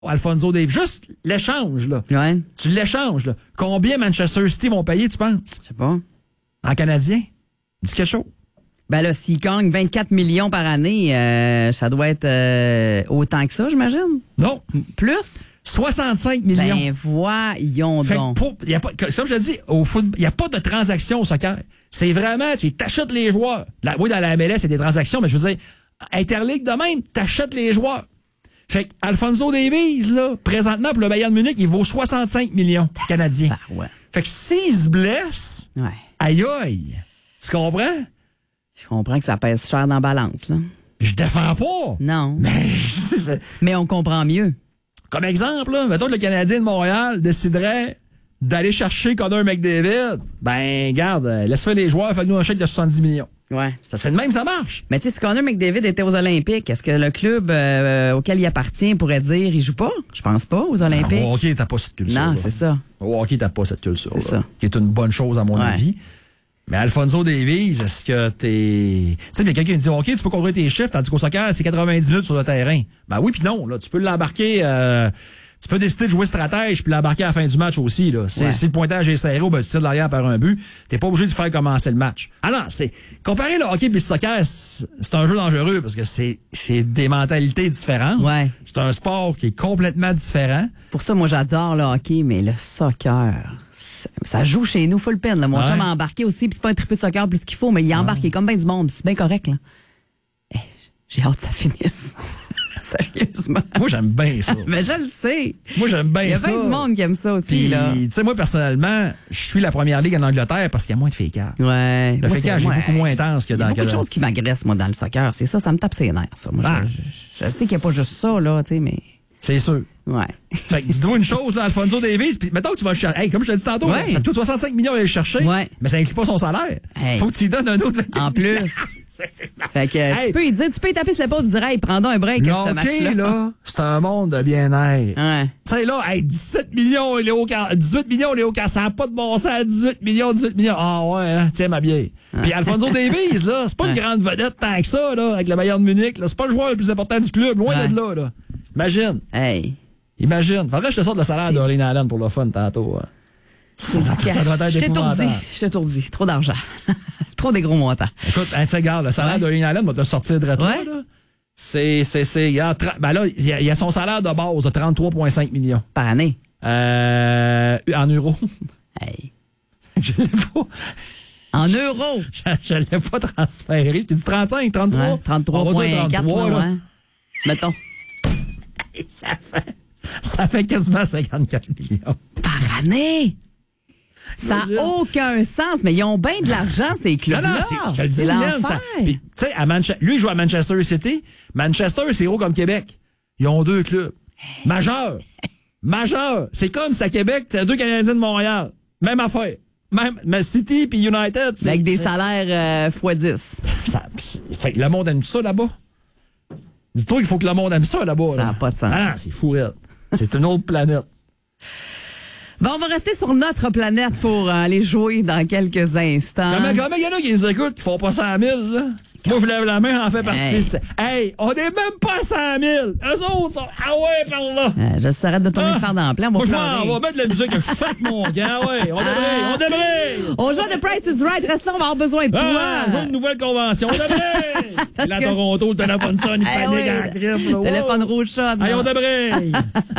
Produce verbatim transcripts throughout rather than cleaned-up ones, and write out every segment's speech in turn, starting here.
Alphonso Davies. Juste l'échange, là. Ouais. Tu l'échanges, là. Combien Manchester City vont payer, tu penses? Je sais pas. En Canadien? Dis quelque chose. Ben là, s'il gagne vingt-quatre millions par année, euh, ça doit être euh, autant que ça, j'imagine. Non. Plus? soixante-cinq millions. Ben voyons Fait que donc. pour, y a pas, comme je te dis, au football, il n'y a pas de transaction au soccer. C'est vraiment, tu t'achètes les joueurs. La, oui, dans la M L S, c'est des transactions, mais je veux dire, Interligue de même, t'achètes les joueurs. Fait que Alphonso Davies, là, présentement, pour le Bayern Munich, il vaut soixante-cinq millions canadiens. Ah, ouais. Fait que s'il se blesse, Ouais. aïe aïe. Tu comprends? Je comprends que ça pèse cher dans la balance, là. Je défends pas. Non. Mais, c'est- Mais on comprend mieux. comme exemple, là, mettons que le Canadien de Montréal déciderait d'aller chercher Connor McDavid. Ben, garde, euh, laisse faire les joueurs, fais-nous un chèque de soixante-dix millions. Ouais. Ça, c'est de même, ça marche. Mais tu sais, si Connor McDavid était aux Olympiques, est-ce que le club euh, auquel il appartient pourrait dire il joue pas? Je pense pas aux Olympiques. Au hockey, t'as pas cette culture. Non, c'est ça. Au hockey, t'as pas cette culture. C'est ça. Qui est une bonne chose, à mon Ouais. avis. Mais Alphonso Davies, est-ce que t'es... Tu sais, il y a quelqu'un qui dit, OK, tu peux contrôler tes chiffres, tandis qu'au soccer, c'est quatre-vingt-dix minutes sur le terrain. Ben oui, puis non. Là, tu peux l'embarquer... Euh, tu peux décider de jouer stratège puis l'embarquer à la fin du match aussi. Là. C'est, Ouais. Si le pointage est serré, ben, tu tires de l'arrière par un but. T'es pas obligé de faire commencer le match. Ah non, c'est... Comparer le hockey et le soccer, c'est, c'est un jeu dangereux parce que c'est, c'est des mentalités différentes. Ouais. C'est un sport qui est complètement différent. Pour ça, moi, j'adore le hockey, mais le soccer, ça, ça joue chez nous full pen. Là. Mon Ouais. chum a embarqué aussi, puis c'est pas un triple de soccer plus qu'il faut, mais il a embarqué comme bien du monde, puis c'est bien correct. Là. Eh, j'ai hâte que ça finisse. Sérieusement. Moi, j'aime bien ça. Mais je le sais. Moi, j'aime bien Il y a ça. bien du monde qui aime ça aussi. Puis, là. tu sais, moi, personnellement, je suis la première ligue en Angleterre parce qu'il y a moins de fécage. Ouais. Le Moi, fécage c'est- est ouais. beaucoup moins intense que Il y a dans beaucoup de Canada. choses qui m'agressent, moi, dans le soccer. C'est ça, ça me tape ses nerfs, ça. Moi, Ah. je, je, je sais qu'il n'y a pas juste ça, là, tu sais, mais... C'est sûr. Ouais. Fait que dis-toi une chose, là, Alphonso Davies, puis mettons que tu vas le chercher. Hey, comme je te dit tantôt, Ouais. là, ça te coûte soixante-cinq millions à aller le chercher, Ouais. mais ça inclut pas son salaire. Hey. Faut que tu lui donnes un autre vingt-quatre En plus. C'est- c'est- Fait que Hey. tu peux lui dire, tu peux lui taper sur l'épaule et dire, hey, prends donc un break, Le ce hockey, match-là. là, c'est un monde de bien-être. Ouais. Tu sais, là, hey, dix-sept millions, Léo Car- dix-huit millions, Léo Car- ça n'a pas de bon sens, dix-huit millions, dix-huit millions. Ah ouais, hein, tiens ma bière. Puis Alphonso Davies, là, c'est pas une Ouais. grande vedette tant que ça, là, avec le Bayern de Munich, là. C'est pas le joueur le plus important du club, loin Ouais. de là, là. Imagine. Hey. Imagine. Faudrait que je te sorte le salaire C'est- d'Orlin Allen pour le fun tantôt. hein. C'est Ça, du ça doit être Je t'étourdis. épouvantable. Je t'étourdis. Trop d'argent. Trop des gros montants. Écoute, hein, tu sais, regarde, le salaire Ouais. d'Orlin Allen va te sortir de toi, Ouais. là. C'est, c'est, c'est, regarde, tra- ben là, il y, a- il y a son salaire de base de trente-trois virgule cinq millions. Par année. Euh, en euros. Hey. Je l'ai pas. En euros. Je, je l'ai pas transféré. Je t'ai dit trente-cinq, trente-trois. Ouais. trente-trois On va dire virgule quatre, trente-trois, là, là. ouais. Mettons. Et ça fait, ça fait quasiment cinquante-quatre millions. Par année. Ça Imagine. n'a aucun sens, mais ils ont bien de l'argent, ces Non, clubs-là. non, c'est, je te le dis, C'est man, l'enfer. ça- puis, tu sais, à Manche- lui, il joue à Manchester City. Manchester, c'est gros comme Québec. Ils ont deux clubs. Majeurs. Majeurs. C'est comme si à Québec, t'as deux Canadiens de Montréal. Même affaire. Même, mais City puis United, c'est, Avec des c'est- salaires euh, fois dix. ça, c'est- fait que le monde aime ça là-bas. Dis-toi qu'il faut que le monde aime ça là-bas. Ça là. n'a pas de sens. Ah, c'est fou, raide. C'est une autre planète. Bon, on va rester sur notre planète pour euh, aller jouer dans quelques instants. Comment, comment il y en a qui nous écoutent, qui font pas cent mille, là? Moi, je lève la main, en fait partie. Hey. C'est- Hey, on est même pas à cent mille. Eux autres sont, ah ouais, par là. Euh, je serais de tourner Ah. le fer dans le plan. On va Moi, je pleurer. m'en- on va mettre de la musique, je fête mon gars, ouais. On débrille, on débrille. On joue à The Price is Right. Reste là, on va avoir besoin de Ah, toi. une nouvelle convention, on débrille. Parce Là, à que- Toronto, le téléphone sonne, il Eh panique oui. en griffe, là. Wow. Téléphone rouge shot. Allez, on débrille.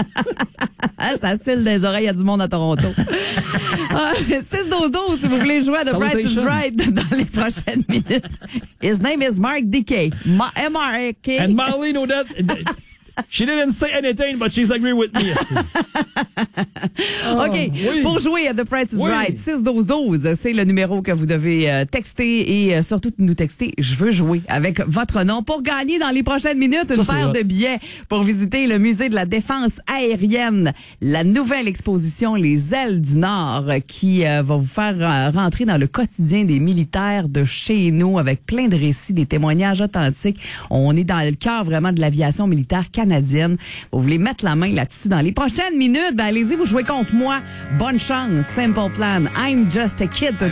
Ah, ça cille des oreilles à du monde à Toronto. Ah, six douze douze si vous voulez jouer à The Price is Salutations. Right dans les prochaines minutes. His name is Mark D K. Ma- M R A K. And Marlene Odette, she didn't say anything, but she's agree with me. OK. oui. Pour jouer à The Price is Oui. Right, six douze douze, c'est le numéro que vous devez euh, texter et euh, surtout nous texter. Je veux jouer avec votre nom pour gagner dans les prochaines minutes une Ça, c'est paire hot. de billets pour visiter le musée de la défense aérienne, la nouvelle exposition Les Ailes du Nord euh, qui euh, va vous faire euh, rentrer dans le quotidien des militaires de chez nous avec plein de récits, des témoignages authentiques. On est dans le cœur vraiment de l'aviation militaire canadienne. Vous voulez mettre la main là-dessus dans les prochaines minutes, ben allez-y, vous jouez contre moi. Bonne chance. Simple Plan. I'm just a kid.